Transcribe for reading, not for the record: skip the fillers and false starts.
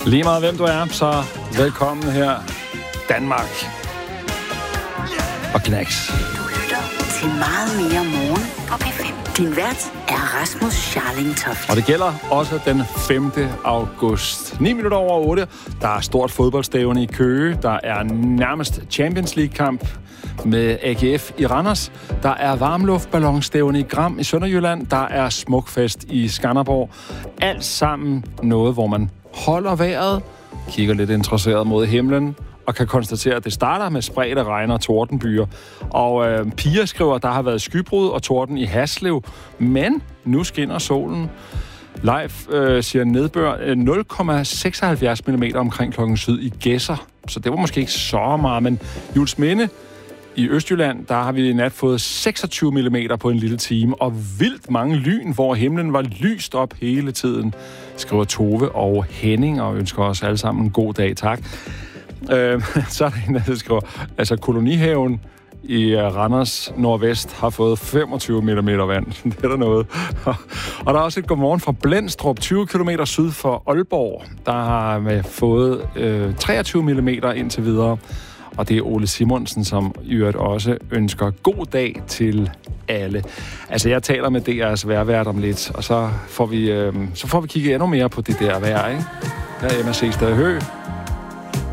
Lige meget hvem du er, så velkommen her. Danmark og Knacks. Du lytter til Meget mere morgen på P5. Din vært er Rasmus Scharling Toft. Og det gælder også den 5. august. 9 minutter over 8. Der er stort fodboldstævne i Køge. Der er nærmest Champions League-kamp med AGF i Randers. Der er varmluftballonstævne i Gram i Sønderjylland. Der er smukfest i Skanderborg. Alt sammen noget, hvor man holder vejret, kigger lidt interesseret mod himlen, og kan konstatere, at det starter med spredte regn og tordenbyer. Og Pia skriver, at der har været skybrud og torden i Haslev, men nu skinner solen. Leif siger nedbør 0,76 mm omkring klokken syd i Gedser. Så det var måske ikke så meget, men Juelsminde i Østjylland, der har vi i nat fået 26 mm på en lille time, og vildt mange lyn, hvor himlen var lyst op hele tiden, skriver Tove og Henning, og ønsker os alle sammen en god dag, tak. Så er der en, der skriver, altså kolonihaven i Randers Nordvest har fået 25 mm vand. Det er der noget. Og der er også et godmorgen fra Blendstrup, 20 km syd for Aalborg. Der har vi fået 23 mm indtil videre. Og det er Ole Simonsen, som i øvrigt også ønsker god dag til alle. Altså, jeg taler med DR's vejrvært om lidt, og så får vi kigget endnu mere på det der vejr, ikke? Der er MSC Stadig Hø.